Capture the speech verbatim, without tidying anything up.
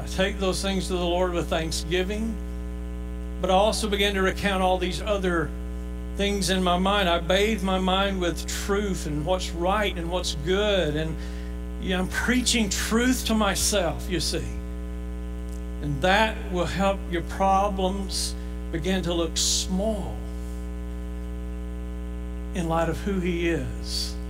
I take those things to the Lord with thanksgiving, but I also began to recount all these other things in my mind. I bathe my mind with truth and what's right and what's good. And yeah, I'm preaching truth to myself, you see. And that will help your problems begin to look small in light of who He is.